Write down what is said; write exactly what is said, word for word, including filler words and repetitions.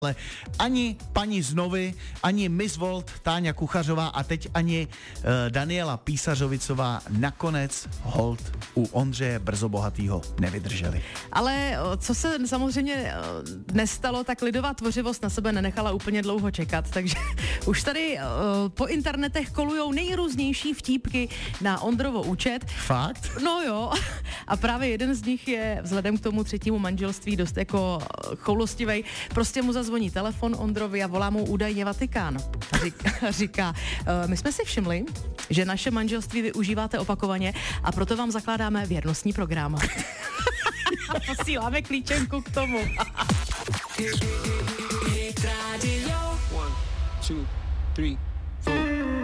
Ale ani paní z Novy, ani Miss Volt Táňa Kuchařová a teď ani uh, Daniela Písařovicová nakonec hold u Ondřeje Brzobohatýho nevydrželi. Ale co se samozřejmě nestalo, tak lidová tvořivost na sebe nenechala úplně dlouho čekat, takže už tady uh, po internetech kolujou nejrůznější vtípky na Ondrovo účet. Fakt? No jo, a právě jeden z nich je vzhledem k tomu třetímu manželství dost jako choulostivej. Prostě mu zazvoní telefon Ondrovi a volá mu údajně Vatikán. A říká, říká my jsme si všimli, že naše manželství využíváte opakovaně a proto vám zakládáme věrnostní program. A posíláme klíčenku k tomu. One, two, three.